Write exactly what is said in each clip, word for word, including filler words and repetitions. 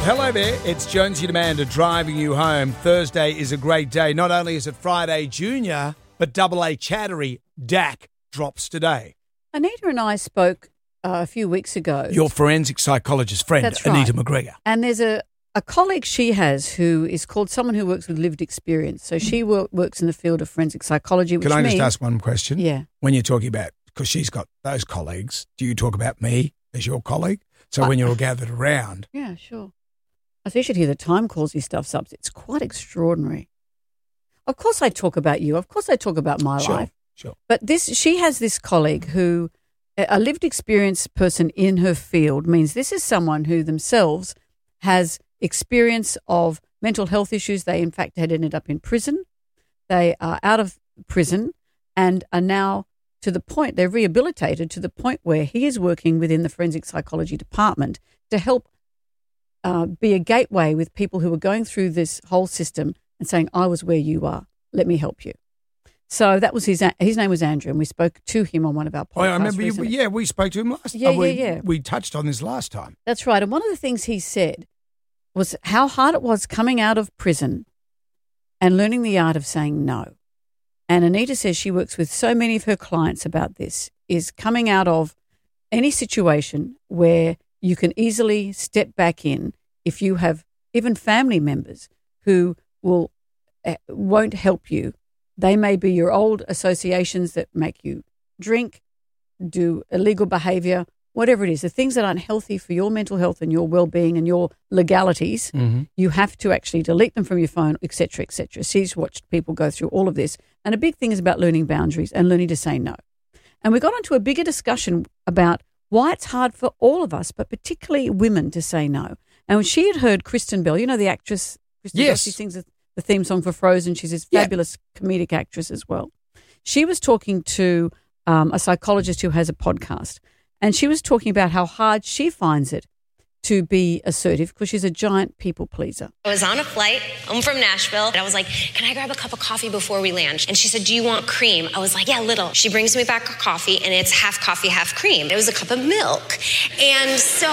Hello there, it's Jonesy Demander driving you home. Thursday is a great day. Not only is it Friday Junior, but Double A Chattery D A C drops today. Anita and I spoke uh, a few weeks ago. Your forensic psychologist friend, That's right. Anita McGregor. And there's a, a colleague she has who is called someone who works with lived experience. So she wor- works in the field of forensic psychology. Which Can I just means, ask one question? Yeah. When you're talking about, because she's got those colleagues, do you talk about me as your colleague? So Uh, when you're all gathered around. Yeah, sure. I think you should hear the time calls he stuffs up. It's quite extraordinary. Of course I talk about you. Of course I talk about my Sure, life. sure. But this, she has this colleague who, a lived experience person in her field means this is someone who themselves has experience of mental health issues. They, in fact, had ended up in prison. They are out of prison and are now to the point, they're rehabilitated to the point where he is working within the forensic psychology department to help uh, be a gateway with people who are going through this whole system and saying, I was where you are, let me help you. So that was his his name was Andrew, and we spoke to him on one of our podcasts. Oh, I remember you, recently. yeah, we spoke to him last Yeah, time. we, yeah, yeah. We touched on this last time. That's right. And one of the things he said was how hard it was coming out of prison and learning the art of saying no. And Anita says she works with so many of her clients about this, is coming out of any situation where you can easily step back in if you have even family members who will uh, won't help you. They may be your old associations that make you drink, do illegal behaviour, whatever it is, the things that aren't healthy for your mental health and your well-being and your legalities, Mm-hmm. you have to actually delete them from your phone, et cetera, et cetera. She's watched people go through all of this. And a big thing is about learning boundaries and learning to say no. And we got onto a bigger discussion about why it's hard for all of us, but particularly women, to say no. And when she had heard Kristen Bell, you know the actress, Kristen Yes. Bell, she sings the theme song for Frozen. She's this Yeah. fabulous comedic actress as well. She was talking to um, a psychologist who has a podcast, and she was talking about how hard she finds it to be assertive because she's a giant people pleaser. I was on a flight home from Nashville, and I was like, can I grab a cup of coffee before we land? And she said, do you want cream? I was like, yeah, little. She brings me back a coffee, and it's half coffee, half cream. It was a cup of milk. And so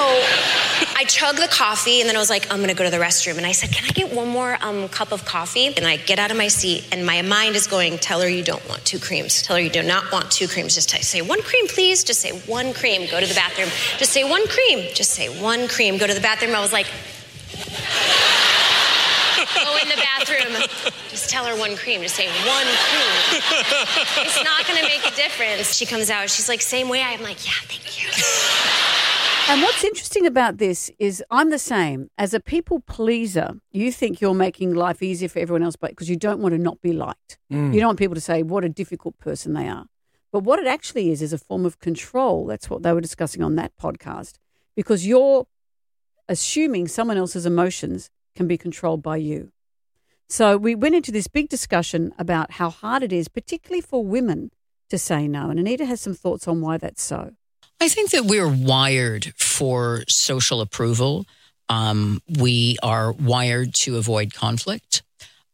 I chugged the coffee, and then I was like, I'm going to go to the restroom. And I said, can I get one more um, cup of coffee? And I get out of my seat, and my mind is going, tell her you don't want two creams. Tell her you do not want two creams. Just say one cream, please. Just say one cream. Go to the bathroom. Just say one cream. Just say one cream. Go to the bathroom. I was like, go in the bathroom. Just tell her one cream. Just say one cream. It's not going to make a difference. She comes out. She's like, same way. I'm like, yeah, thank you. And what's interesting about this is I'm the same. As a people pleaser, you think you're making life easier for everyone else, but because you don't want to not be liked. Mm. You don't want people to say what a difficult person they are. But what it actually is is a form of control. That's what they were discussing on that podcast, because you're assuming someone else's emotions can be controlled by you. So we went into this big discussion about how hard it is, particularly for women, to say no. And Anita has some thoughts on why that's so. I think that we're wired for social approval. Um, we are wired to avoid conflict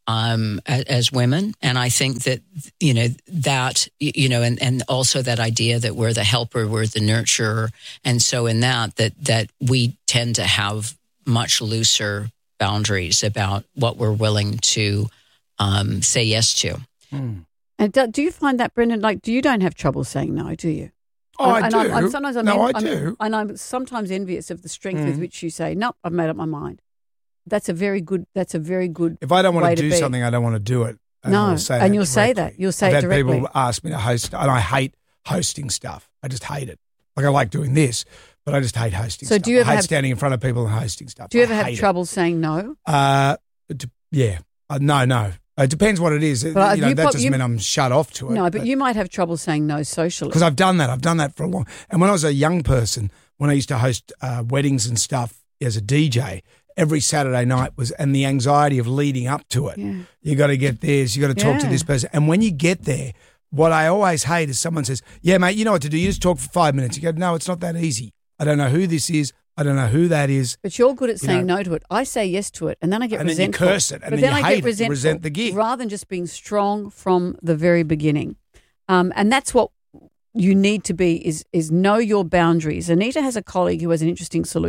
um, as, as women. And I think that, you know, that, you know, and, and also that idea that we're the helper, we're the nurturer. And so in that, that, that we tend to have much looser boundaries about what we're willing to um, say yes to. Mm. And do, do you find that, Brendan, like, do you don't have trouble saying no, do you? Oh, and, I and do. I'm, I'm, sometimes I'm no, en- I I'm, do. And I'm sometimes envious of the strength with Mm. which you say, no, I've made up my mind. That's a very good, that's a very good If I don't want way to do be. something, I don't want to do it. And No, I'll say and that you'll say directly. that. You'll say I've it had directly. people ask me to host, and I hate hosting stuff. I just hate it. Like, I like doing this, but I just hate hosting So stuff. do you ever I hate have- standing in front of people and hosting stuff. Do you I ever have hate it. trouble saying no? Uh, it de- yeah. Uh, no, no. It depends what it is. It- But you know, you that prob- doesn't you- mean I'm shut off to it. No, but you might have trouble saying no socially. Because I've done that. I've done that for a long. And when I was a young person, when I used to host uh, weddings and stuff as a D J, every Saturday night was, and the anxiety of leading up to it. Yeah. You got to get this. You got to talk to Yeah. this person. And when you get there, what I always hate is someone says, "Yeah, mate, you know what to do. You just talk for five minutes." You go, "No, it's not that easy. I don't know who this is. I don't know who that is." But you're good at You saying know. no to it. I say yes to it, and then I get And then you resentful. curse it, and but then you I hate get it, resentful, resent the gig. rather than just being strong from the very beginning. Um, and that's what you need to be: is is know your boundaries. Anita has a colleague who has an interesting solution.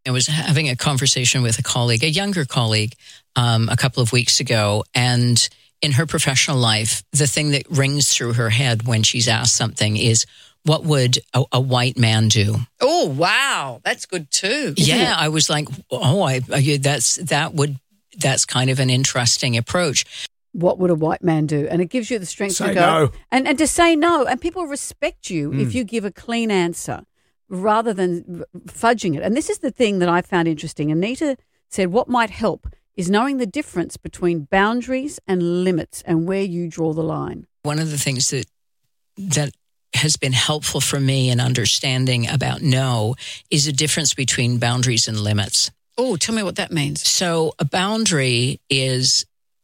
I was having a conversation with a colleague, a younger colleague, um, a couple of weeks ago, and in her professional life, the thing that rings through her head when she's asked something is, what would a, a white man do? Oh, wow. That's good too. Yeah, it? I was like, oh, I, I that's that would that's kind of an interesting approach. What would a white man do? And it gives you the strength Say to go no. and, and to say no. And people respect you Mm. if you give a clean answer rather than fudging it. And this is the thing that I found interesting. Anita said what might help is knowing the difference between boundaries and limits and where you draw the line. One of the things that that has been helpful for me in understanding about no is a difference between boundaries and limits. Oh, tell me what that means. So a boundary is,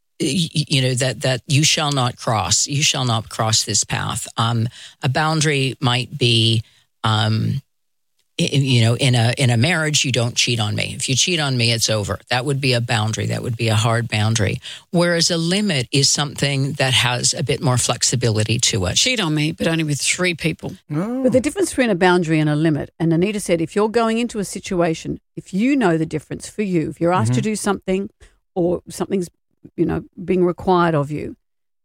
you know, that, that you shall not cross. You shall not cross this path. Um, a boundary might be, um, you know, in a in a marriage, you don't cheat on me. If you cheat on me, it's over. That would be a boundary. That would be a hard boundary. Whereas a limit is something that has a bit more flexibility to it. Cheat on me, but only with three people. Oh. But the difference between a boundary and a limit, and Anita said, if you're going into a situation, if you know the difference for you, if you're asked Mm-hmm. to do something or something's, you know, being required of you,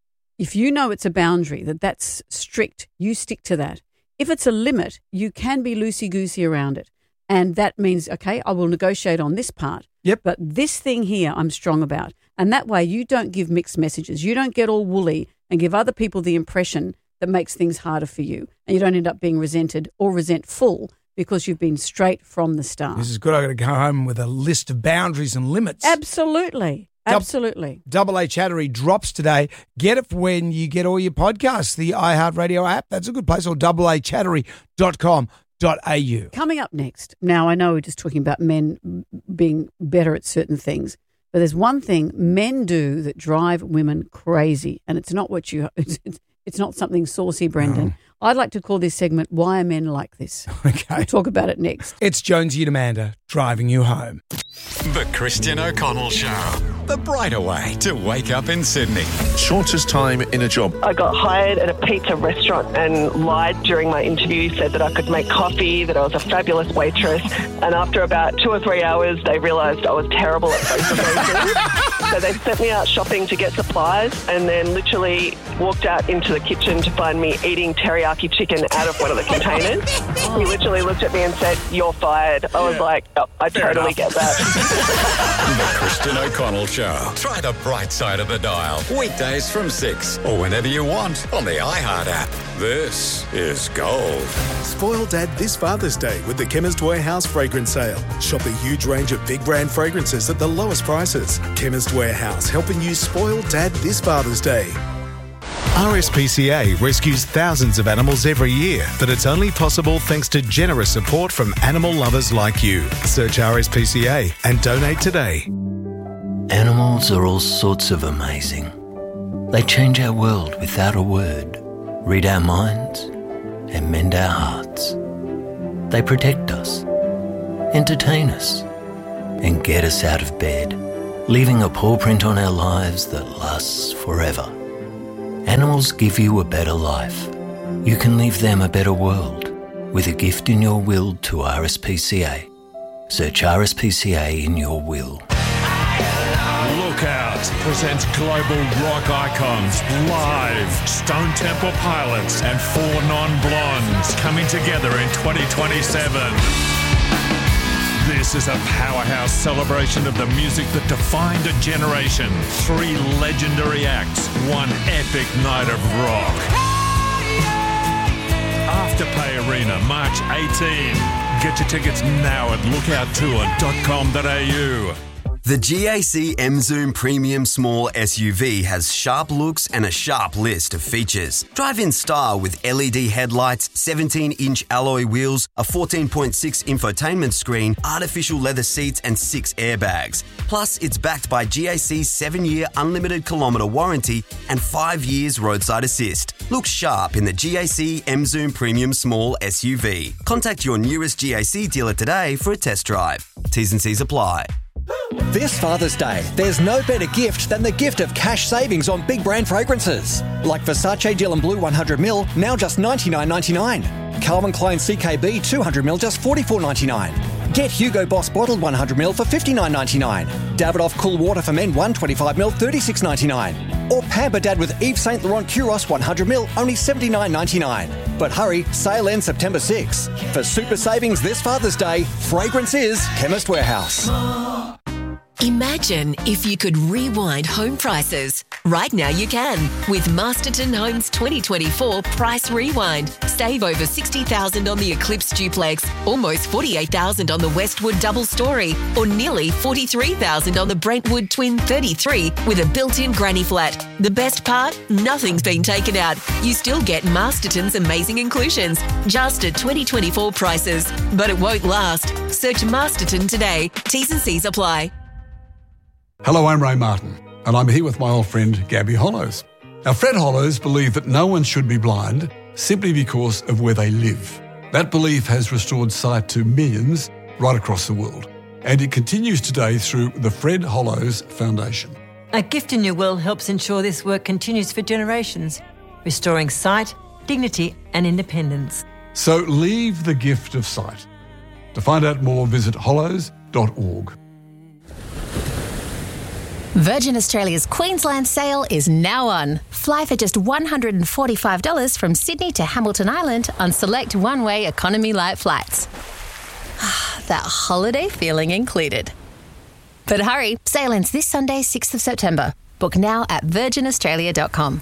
if you know it's a boundary, that that's strict, you stick to that. If it's a limit, you can be loosey-goosey around it. And that means, okay, I will negotiate on this part. Yep. But this thing here I'm strong about. And that way you don't give mixed messages. You don't get all woolly and give other people the impression that makes things harder for you. And you don't end up being resented or resentful because you've been straight from the start. This is good. I've got to go home with a list of boundaries and limits. Absolutely. Absolutely. Double A Chattery drops today. Get it when you get all your podcasts, the iHeartRadio app. That's a good place, or double a chattery dot com dot a u. Coming up next. Now, I know we're just talking about men being better at certain things, but there's one thing men do that drive women crazy, and it's not what you. It's, it's not something saucy, Brendan. No. I'd like to call this segment "Why Are Men Like This?" Okay. We'll talk about it next. It's Jonesy and Amanda driving you home. The Christian O'Connell Show. The brighter way to wake up in Sydney. Shortest time in a job. I got hired at a pizza restaurant and lied during my interview, said that I could make coffee, that I was a fabulous waitress. And after about two or three hours, they realised I was terrible at both of those things. So they sent me out shopping to get supplies and then literally walked out into the kitchen to find me eating teriyaki chicken out of one of the containers. He literally looked at me and said, "You're fired." I was like, oh, I Fair totally enough. get that. The Christian O'Connell Show. Try the bright side of the dial. Weekdays from six or whenever you want on the iHeart app. This is gold. Spoil Dad this Father's Day with the Chemist Warehouse fragrance sale. Shop a huge range of big brand fragrances at the lowest prices. Chemist Warehouse, helping you spoil Dad this Father's Day. R S P C A rescues thousands of animals every year, but it's only possible thanks to generous support from animal lovers like you. Search R S P C A and donate today. Animals are all sorts of amazing. They change our world without a word, read our minds, and mend our hearts. They protect us, entertain us, and get us out of bed, leaving a paw print on our lives that lasts forever. Animals give you a better life. You can leave them a better world with a gift in your will to R S P C A. Search R S P C A in your will. Lookout presents global rock icons live. Stone Temple Pilots and Four Non-Blondes coming together in twenty twenty-seven. This is a powerhouse celebration of the music that defined a generation. Three legendary acts, one epic night of rock. Afterpay Arena, March eighteenth. Get your tickets now at lookout tour dot com dot a u. The G A C M-Zoom Premium Small S U V has sharp looks and a sharp list of features. Drive in style with L E D headlights, seventeen inch alloy wheels, a fourteen point six infotainment screen, artificial leather seats and six airbags. Plus, it's backed by G A C's seven year unlimited kilometre warranty and five years roadside assist. Look sharp in the G A C M-Zoom Premium Small S U V. Contact your nearest G A C dealer today for a test drive. T's and C's apply. This Father's Day, there's no better gift than the gift of cash savings on big brand fragrances. Like Versace Dylan Blue one hundred milliliters, now just ninety-nine ninety-nine. Calvin Klein C K B two hundred milliliters, just forty-four ninety-nine. Get Hugo Boss bottled one hundred milliliters for fifty-nine ninety-nine. Davidoff Cool Water for Men one twenty-five milliliters thirty-six ninety-nine. Or Pamper Dad with Yves Saint Laurent Curos one hundred milliliters only seventy-nine ninety-nine. But hurry, sale ends September sixth. For super savings this Father's Day, fragrance is Chemist Warehouse. Imagine if you could rewind home prices. Right now you can with Masterton Homes twenty twenty-four Price Rewind. Save over sixty thousand dollars on the Eclipse Duplex, almost forty-eight thousand dollars on the Westwood Double Story, or nearly forty-three thousand dollars on the Brentwood Twin thirty-three with a built-in granny flat. The best part? Nothing's been taken out. You still get Masterton's amazing inclusions, just at twenty twenty-four prices. But it won't last. Search Masterton today. T's and C's apply. Hello, I'm Ray Martin, and I'm here with my old friend Gabby Hollows. Now, Fred Hollows believed that no one should be blind simply because of where they live. That belief has restored sight to millions right across the world, and it continues today through the Fred Hollows Foundation. A Gift in Your Will helps ensure this work continues for generations, restoring sight, dignity and independence. So leave the gift of sight. To find out more, visit hollows dot org. Virgin Australia's Queensland sale is now on. Fly for just one hundred forty-five dollars from Sydney to Hamilton Island on select one-way economy light flights. That holiday feeling included. But hurry, sale ends this Sunday, sixth of September. Book now at virgin australia dot com.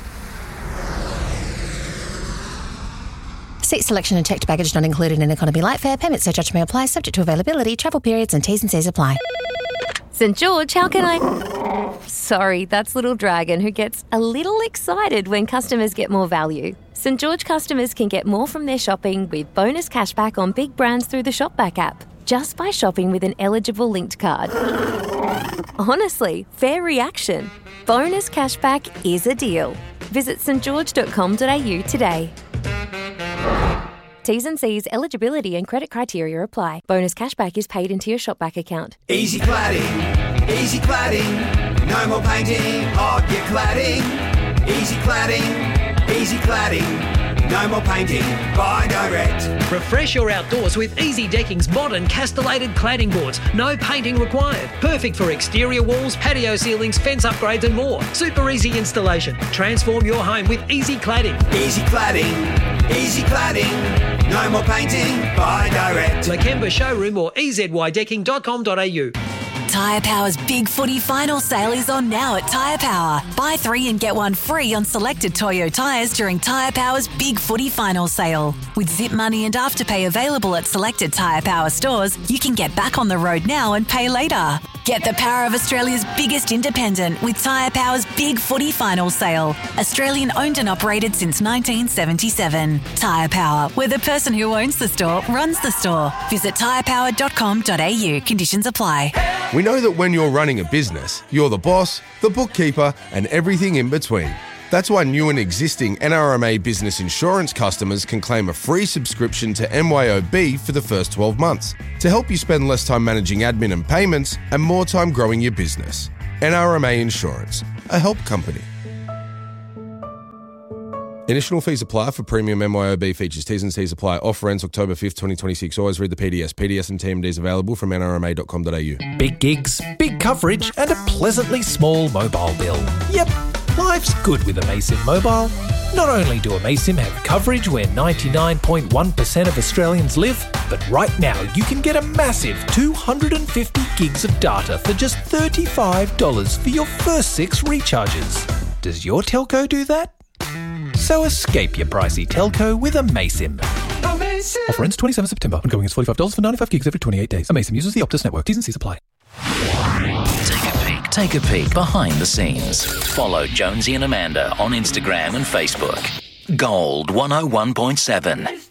Seat selection and checked baggage not included in economy light fare. Payment surcharge may apply, subject to availability, travel periods and T's and C's apply. St George, how can I... Sorry, that's Little Dragon, who gets a little excited when customers get more value. St George customers can get more from their shopping with bonus cashback on big brands through the Shopback app, just by shopping with an eligible linked card. Honestly, fair reaction. Bonus cashback is a deal. Visit st george dot com dot a u today. T's and C's, eligibility and credit criteria apply. Bonus cashback is paid into your Shopback account. Easy cladding, easy cladding, no more painting, oh, get cladding. Easy cladding, easy cladding, no more painting, buy direct. Refresh your outdoors with Easy Decking's modern castellated cladding boards. No painting required. Perfect for exterior walls, patio ceilings, fence upgrades and more. Super easy installation. Transform your home with Easy Cladding. Easy cladding, easy cladding. No more painting, buy direct. Lakemba Showroom or e z y decking dot com dot a u. Tyre Power's Big Footy Final Sale is on now at Tyre Power. Buy three and get one free on selected Toyo tyres during Tyre Power's Big Footy Final Sale. With Zip Money and Afterpay available at selected Tyre Power stores, you can get back on the road now and pay later. Get the power of Australia's biggest independent with Tyre Power's Big Footy Final Sale. Australian owned and operated since nineteen seventy-seven. Tyre Power, where the person who owns the store runs the store. Visit tyre power dot com dot a u. Conditions apply. We know that when you're running a business, you're the boss, the bookkeeper, and everything in between. That's why new and existing N R M A Business Insurance customers can claim a free subscription to M Y O B for the first twelve months to help you spend less time managing admin and payments and more time growing your business. N R M A Insurance, a help company. Initial fees apply for premium M Y O B features. T's and C's apply. Offer ends October fifth, twenty twenty-six. Always read the P D S. P D S and T M Ds available from N R M A dot com dot a u. Big gigs, big coverage, and a pleasantly small mobile bill. Yep, life's good with Amaysim Mobile. Not only do Amaysim have coverage where ninety-nine point one percent of Australians live, but right now you can get a massive two hundred fifty gigs of data for just thirty-five dollars for your first six recharges. Does your telco do that? So escape your pricey telco with Amaysim. Amaysim. Offer ends twenty-seventh of September. Ongoing is forty-five dollars for ninety-five gigs every twenty-eight days. Amaysim uses the Optus network. T's and C's apply. Take a peek. Take a peek behind the scenes. Follow Jonesy and Amanda on Instagram and Facebook. Gold one oh one point seven.